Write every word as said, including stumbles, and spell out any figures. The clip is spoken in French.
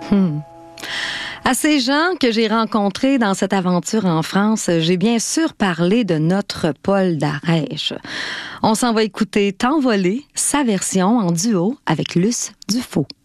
Hmm. À ces gens que j'ai rencontrés dans cette aventure en France, j'ai bien sûr parlé de notre Paul d'Arèche. On s'en va écouter T'envoler, sa version en duo avec Luce Dufaux.